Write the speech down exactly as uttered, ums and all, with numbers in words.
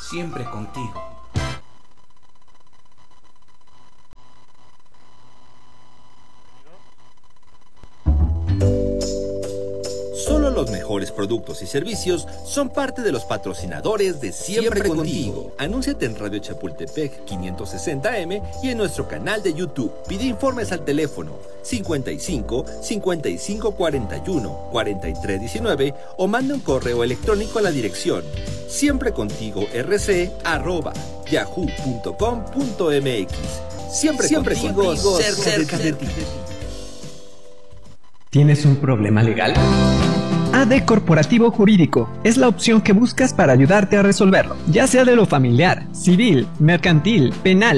siempre contigo. Solo los mejores productos y servicios son parte de los patrocinadores de Siempre, Siempre Contigo. Contigo. Anúnciate en Radio Chapultepec quinientos sesenta eme y en nuestro canal de YouTube. Pide informes al teléfono cincuenta y cinco, cincuenta y cinco cuarenta y uno, cuarenta y tres diecinueve o manda un correo electrónico a la dirección siempre contigo rc arroba yahoo punto com punto mx. Siempre, Siempre contigo, contigo cerca, cerca de ti. ¿Tienes un problema legal? A D Corporativo Jurídico es la opción que buscas para ayudarte a resolverlo, ya sea de lo familiar, civil, mercantil, penal,